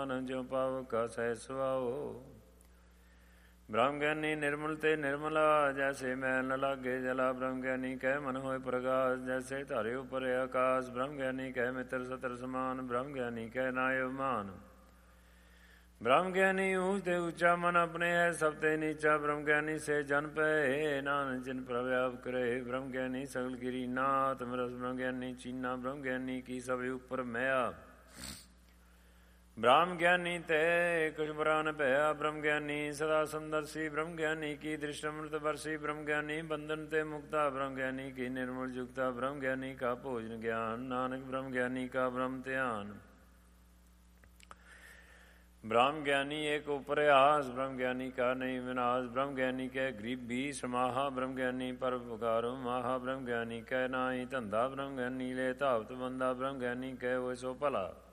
ਸਮਾਨ ਜਿਉ ਪਾਵ ਕਾ ਸਹਿ ਸੁਆਓ। ਬ੍ਰਹਮ ਗਿਆਨੀ ਨਿਰਮਲ ਤੇ ਨਿਰਮਲਾ ਜੈਸੇ ਮੈਲ ਨ ਲਾਗੇ ਜਲਾ। ਬ੍ਰਹਮ ਗਿਆਨੀ ਕਹਿ ਮਨ ਹੋਏ ਪ੍ਰਗਾਸ ਜੈਸੇ ਧਾਰੇ ਉਪਰ ਆਕਾਸ਼। ਬ੍ਰਹਮ ਗਿਆਨੀ ਕਹਿ ਮਿੱਤਰ ਸਤਰ ਸਮਾਨ। ਬ੍ਰਹਮ ਗਿਆਨੀ ਕਹਿ ਨਾਇ ਅਭਿਮਾਨ। ਬ੍ਰਹਮ ਗਿਆਨੀ ਊਚ ਤੇ ਉੱਚਾ ਮਨ ਆਪਣੇ ਹੈ ਸਭ ਤੇ ਨੀਚਾ। ਬ੍ਰਹਮ ਗਿਆਨੀ ਸੇ ਜਨ ਪਏ ਨਾਨਕ ਜਿਨ ਪ੍ਰਭ ਆਪ ਕਰੇ। ਬ੍ਰਹਮ ਗਿਆਨੀ ਸਗਲ ਗਿਰੀ ਨਾਥ ਰਸ। ਬ੍ਰਹਮ ਗਿਆਨੀ ਚੀਨਾ। ਬ੍ਰਹਮ ਗਿਆਨੀ ਕੀ ਸਭ ਉੱਪਰ ਮਇਆ। ਬ੍ਰਹਮ ਗਿਆਨੀ ਤੇ ਕੁਛ ਬੁਰਾ ਨ ਭਇਆ। ਬ੍ਰਹਮ ਗਿਆਨੀ ਸਦਾ ਸੰਦਰਸੀ। ਬ੍ਰਹਮ ਗਿਆਨੀ ਕੀ ਦ੍ਰਿਸ਼ਟ ਅੰਮ੍ਰਿਤ ਵਰਸੀ। ਬ੍ਰਹਮ ਗਿਆਨੀ ਬੰਧਨ ਤੇ ਮੁਕਤਾ। ਬ੍ਰਹਮ ਗਿਆਨੀ ਕੀ ਨਿਰਮਲ ਜੁਗਤਾ। ਬ੍ਰਹਮ ਗਿਆਨੀ ਕਾ ਭੋਜਨ ਗਿਆਨ ਨਾਨਕ। ਬ੍ਰਹਮ ਗਿਆਨੀ ਕਾ ਬ੍ਰਹਮ ਧਿਆਨ। ਬ੍ਰਹਮ ਗਿਆਨੀ ਏਕ ਉਪਰਿਆਸ। ਬ੍ਰਹਮ ਗਿਆਨੀ ਕਾ ਨਹੀਂ ਵਿਨਾਸ਼। ਬ੍ਰਹਮ ਗਿਆਨੀ ਕਹਿ ਗਰੀਬੀ ਸਮਾਹਾ। ਬ੍ਰਹਮ ਗਿਆਨੀ ਪਰਉਪਕਾਰੁ ਮਾਹਾ। ਬ੍ਰਹਮ ਗਿਆਨੀ ਕਹਿ ਨਾਹੀ ਧੰਦਾ। ਬ੍ਰਹਮ ਗਿਆਨੀ ਲੈ ਧਾਵਤ ਬੰਦਾ। ਬ੍ਰਹਮ ਗਿਆਨੀ ਕਹਿ ਹੋਇ ਸੋ ਭਲਾ।